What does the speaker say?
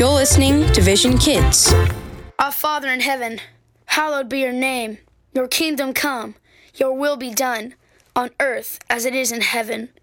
You're listening to Vision Kids. Our Father in heaven, hallowed be your name. Your kingdom come, your will be done, on earth as it is in heaven.